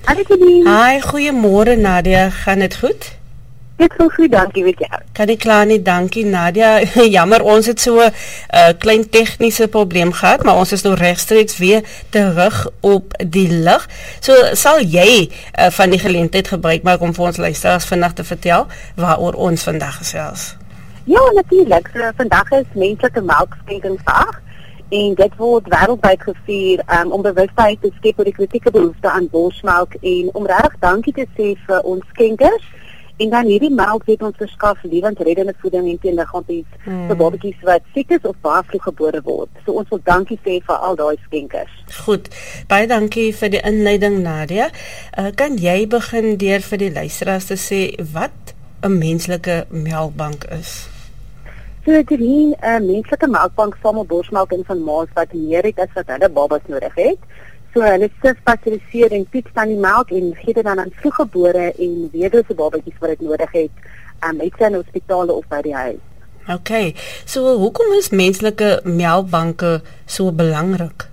Hallo Janine. Hi, goeiemôre Nadia, gaan dit goed? Dit gaan goed, dankie met jou. Kan nie klaar nie, dankie Nadia. Jammer, ons het so 'n klein tegniese probleem gehad, maar ons is nou regstreeks weer terug op die lug. So sal jy van die geleentheid gebruik maak om vir ons luisteraars vandag te vertel waaroor ons vandag gesels? Ja, natuurlijk. So, vandag is menslike melkskenkingsdag en dit word wêreldwyd gevier om bewustheid te skep oor die kritieke behoefte aan borsmelk en om regtig dankie te sê vir ons skenkers. En dan hierdie melk weet ons verskaf lewensreddende voeding en teen liggaampies vir babatjies wat siek is of baie vroeg gebore word. So ons wil dankie sê vir al daai skenkers. Goed, baie dankie vir die inleiding Nadia. Kan jy begin deur vir die luisteraars te sê wat 'n menslike melkbank is? So Janine, 'n menslike melkbank samel borsmelk in van ma's wat meer het as wat hulle babas nodig het. So hulle sif, pasteuriseer en toets dan die melk en gee dit dan aan vroeggebore en weduwse babatjies wat dit nodig het, uit in hospitale of by die huis. Okay, so hoekom is menslike melkbanke so belangrik?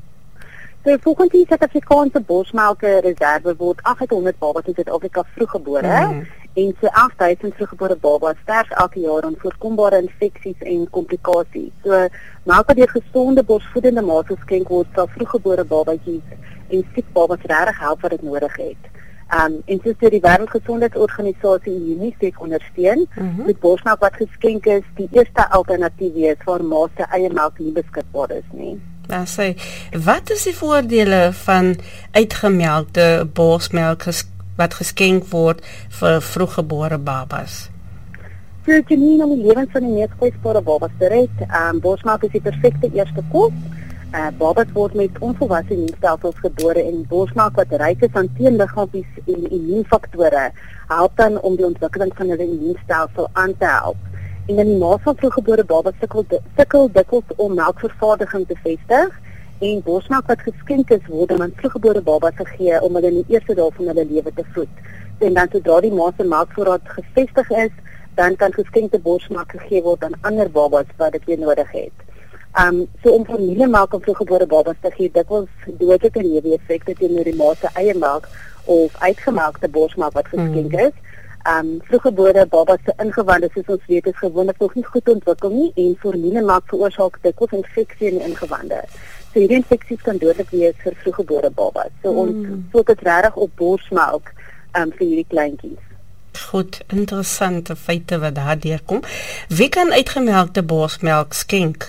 So volgens die Suid-Afrikaanse borsmelke reserve word 800 babas in Suid-Afrika vroeggebore en so 8000 vroeggebore babas sterf elke jaar aan voorkombare infeksies en komplikasies. So melk wat deur gesonde borsvoedende ma's geskenk word, sal vroeggebore babatjies en siek babas regtig help wat dit nodig het. En soos deur die Wêreldgesondheidsorganisasie UNICEF ondersteun, met borsmelk wat geskenk is, die eerste alternatief wees waar ma's se eie melk nie beskikbaar is nie. Nou sê, wat is die voordele van uitgemelkte borsmelk wat geskenk word vir vroeggebore babas? So Janine, om die lewens van die mees kwesbare babas te red, borsmelk is die perfekte eerste kos. Babas word met onvolwasse immuunstelsels gebore en borsmelk wat ryk is aan teenliggaampies en immuunfaktore help dan om die ontwikkeling van hulle immuunstelsel aan te help. En in die maag van vroeggebore babas sukkel dikwels om melkvervaardiging te vestig en borsmelk wat geskenk is word aan vroeggebore babas gegee om hulle in die eerste dae van hulle lewe te voed. En dan sodra die ma se melkvoorraad gevestig is, dan kan geskenkte borsmelk gegee word aan ander babas wat dit weer nodig het. So om formulemelk aan vroeggebore babas te gee, dikwels dodelike neeweffekte teenoor die ma se eie melk of uitgemelkte borsmelk wat geskenk is. Vroeggebore babas se ingewande, soos ons weet, is gewoonlik nog nie goed ontwikkel nie en formulemelk veroorsaak dikwels infeksie in die ingewande. So hierdie infeksies kan dodelik wees vir vroeggebore babas. So ons fokus regtig op borsmelk vir hierdie kleintjies. Goed, interessante feite wat daar deurkom. Wie kan uitgemelkte borsmelk skenk?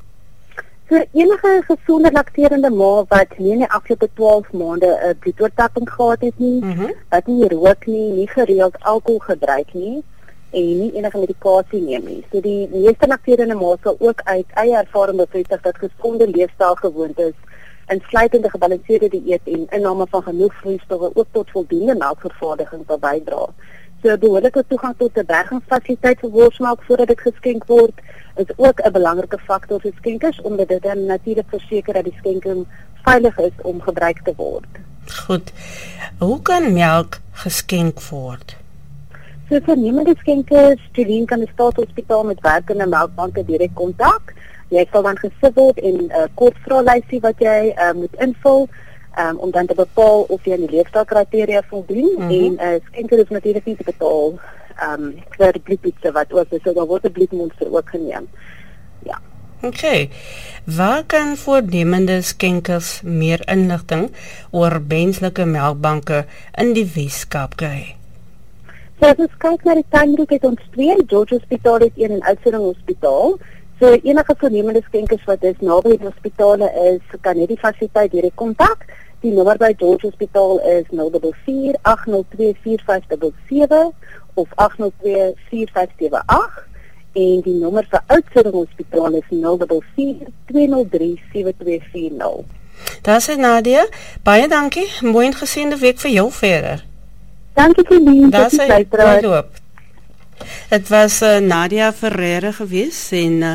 So enige gesonde lakterende ma wat nie in die afgelope 12 maande 'n bloedoortapping gehad het nie, wat nie rook nie gereeld alkohol gebruik nie en nie enige medikasie neem nie. So die meeste lakterende ma sal ook uit eie ervaring bevestig dat gesonde leefstylgewoontes insluitende gebalanseerde dieet en inname van genoeg vloeistowwe ook tot voldoende melkvervaardiging sal bydra. So behoorlike toegang tot 'n bergingsfasiliteit vir borsmelk voordat dit geskenk word is ook 'n belangrike faktor vir skenkers omdat dit dan natuurlik verseker dat die skenking veilig is om gebruik te word. Goed. Hoe kan melk geskenk word? So voornemende skenkers, Janine, kan die Staatshospitaal met werkende melkbanke direk kontak. Jy sal dan gesit word en 'n kort vraelysie wat jy moet invul om dan te bepaal of jy aan die leefstylkriteria voldoen en skenker is natuurlik nie te betaal vir bloedtoetse wat ook is, so daar word 'n bloedmonster ook geneem. Ja. Okay. Waar kan voornemende skenkers meer inligting oor menslike melkbanke in die Weskaap kry? So as ons kyk na die tuinroep het ons 2, George Hospitaal het 1 en Oudtshoorn Hospitaal. So enige voornemende skenkers wat is naby die hospitale is, kan net die fasiliteit direk kontak. Die nommer by George Hospitaal is 044 802 4577 of 802 4578 en die nommer vir Oudtshoorn Hospitaal is 044 203 7240. Daar sê Nadia, baie dankie. Mooi en geseënde week vir jou verder. Dankie Janine. Daar sê loop. Het was Nadia Ferreira geweest en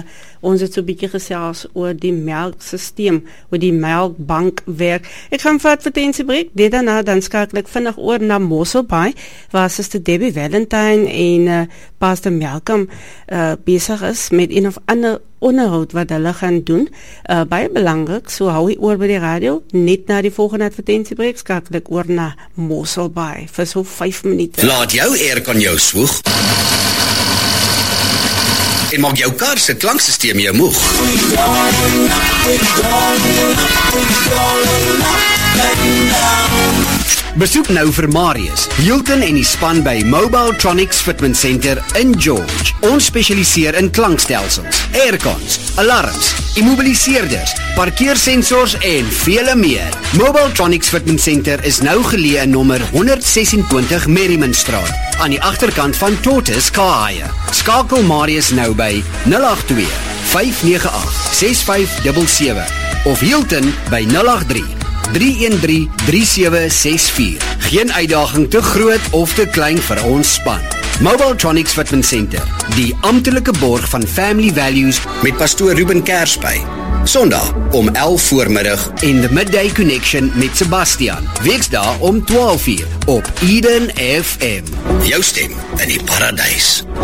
Ons het so 'n bietjie gesels oor die melkstelsel, hoe die melkbank werk. Ek gaan vir advertensiebreek, dit daarna dan skakel ek vinnig oor na Mossel Bay, waar Suster Debbie Valentine en Pastor Malcolm besig is met een of ander onderhoud wat hulle gaan doen. Baie belangrik, so hou jy oor by die radio. Net na die volgende advertensiebreek skakel ek oor na Mossel Bay vir so 5 minute. Laat jou aircon jou swoeg en maak jou kar se klanksysteem jou moeg. Besoek nou vir Marius, Hilton en die span by Mobile Tronics Fitment Center in George. Ons spesialiseer in klankstelsels, aircons, alarms, immobiliseerders, parkeersensors en vele meer. Mobile Tronics Fitment Center is nou geleë in nommer 126 Merrimanstraat, aan die agterkant van Tortoise Car Hire. Skakel Marius nou by 082 598 6577 of Hilton by 083 313-3764. Geen uitdaging te groot of te klein vir ons span. Mobile Tronics Fitment Center, die amptelike borg van Family Values met pastoor Ruben Kersby. Sondag om 11 voormiddag en The Midday Connection met Sebastian. Weksdae om 12 uur op Eden FM. Jou stem in die paradys.